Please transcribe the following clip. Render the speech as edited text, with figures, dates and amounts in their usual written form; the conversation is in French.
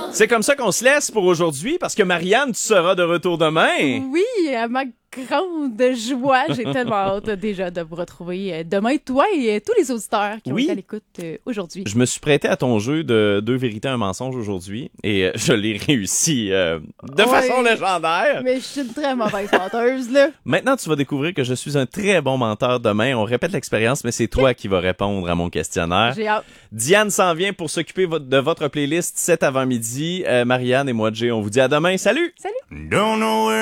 C'est comme ça qu'on se laisse pour aujourd'hui, parce que Marianne, tu seras de retour demain. Oui, à ma grande joie. J'ai tellement hâte déjà de vous retrouver demain, toi et tous les auditeurs qui ont été à l'écoute aujourd'hui. Je me suis prêté à ton jeu de 2 vérités, un mensonge aujourd'hui, et je l'ai réussi de façon légendaire. Mais je suis une très mauvaise menteuse, là. Maintenant, tu vas découvrir que je suis un très bon menteur demain. On répète l'expérience, mais c'est toi qui vas répondre à mon questionnaire. J'ai hâte. Diane s'en vient pour s'occuper de votre playlist cet avant-midi. Marianne et moi, Jay, on vous dit à demain. Salut! Salut! Don't know where